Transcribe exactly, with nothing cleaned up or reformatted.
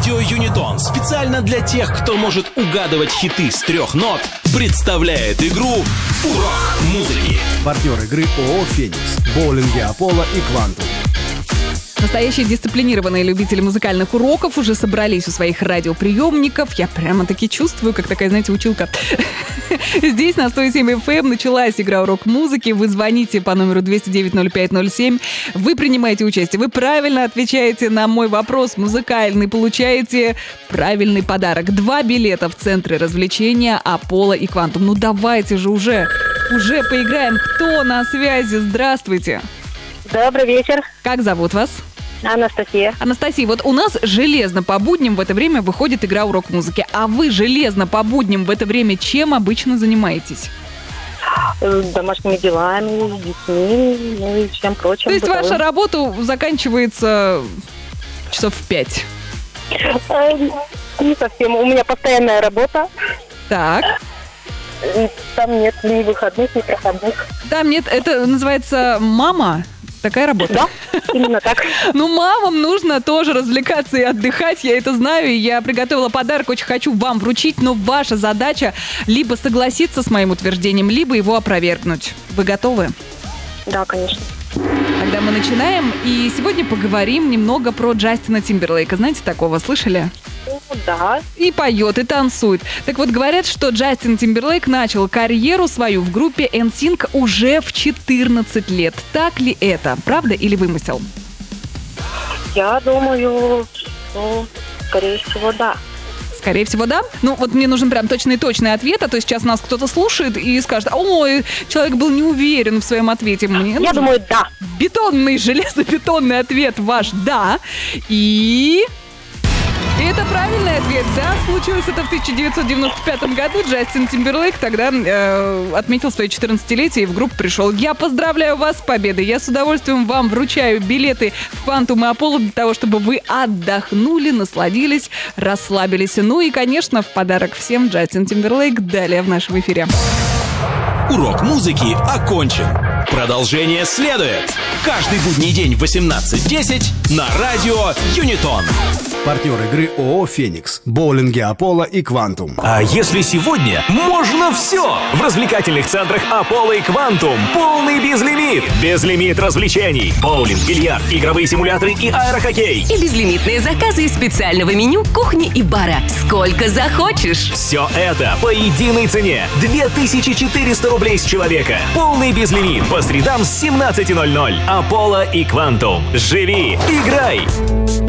Радио Юнитон специально для тех, кто может угадывать хиты с трех нот, представляет игру «Урок музыки». Партнер игры ООО «Феникс», боулинги Аполло и Квантум. Настоящие дисциплинированные любители музыкальных уроков уже собрались у своих радиоприемников. Я прямо-таки чувствую, как такая, знаете, училка. Здесь на сто семь эф эм началась игра «Урок музыки». Вы звоните по номеру двести девять ноль пять ноль семь. Вы принимаете участие. Вы правильно отвечаете на мой вопрос музыкальный. Получаете правильный подарок. Два билета в центре развлечения Аполло и Квантум. Ну давайте же уже, уже поиграем. Кто на связи? Здравствуйте. Добрый вечер. Как зовут вас? Анастасия. Анастасия, вот у нас железно по будням в это время выходит игра «Урок музыки». А вы железно по будням в это время чем обычно занимаетесь? Домашними делами, с детьми, ну и всем прочим. То есть бытовым. ваша работа заканчивается часов в пять? Не совсем. У меня постоянная работа. Так. И там нет ни выходных, ни проходных. Там нет, это называется мама? Такая работа? Да, именно так. Ну, мамам нужно тоже развлекаться и отдыхать, я это знаю, и я приготовила подарок, очень хочу вам вручить, но ваша задача либо согласиться с моим утверждением, либо его опровергнуть. Вы готовы? Да, конечно. Тогда мы начинаем, и сегодня поговорим немного про Джастина Тимберлейка. Знаете такого, слышали? Ну, да. И поет, и танцует. Так вот, говорят, что Джастин Тимберлейк начал карьеру свою в группе эн синк уже в четырнадцать лет. Так ли это? Правда или вымысел? Я думаю, ну, скорее всего, да. Скорее всего, да. Ну, вот мне нужен прям точный-точный ответ, а то сейчас нас кто-то слушает и скажет: ой, человек был не уверен в своем ответе. Мне Я нужен думаю, да. бетонный, железобетонный ответ ваш «да». И... И это правильный ответ. Да, случилось это в тысяча девятьсот девяносто пятом году. Джастин Тимберлейк тогда э, отметил свое четырнадцатилетие и в группу пришел. Я поздравляю вас с победой. Я с удовольствием вам вручаю билеты в Квантум и Аполло для того, чтобы вы отдохнули, насладились, расслабились. Ну и, конечно, в подарок всем Джастин Тимберлейк далее в нашем эфире. Урок музыки окончен. Продолжение следует. Каждый будний день в восемнадцать десять на радио Юнитон. Партнер игры ООО «Феникс», боулинги Аполло и Квантум. А если сегодня можно все? В развлекательных центрах Аполло и Квантум полный безлимит. Безлимит развлечений. Боулинг, бильярд, игровые симуляторы и аэрохоккей. И безлимитные заказы из специального меню кухни и бара. Сколько захочешь. Все это по единой цене. две тысячи четыреста рублей с человека. Полный безлимит по средам с семнадцати ноль ноль. Аполло и Квантум. Живи, играй.